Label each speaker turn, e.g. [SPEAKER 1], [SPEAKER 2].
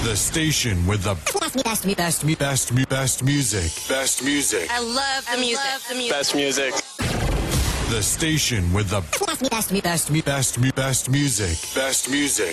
[SPEAKER 1] The station with the best music. Best music.
[SPEAKER 2] I love the music.
[SPEAKER 3] Best music.
[SPEAKER 1] The station with the best music. Best music.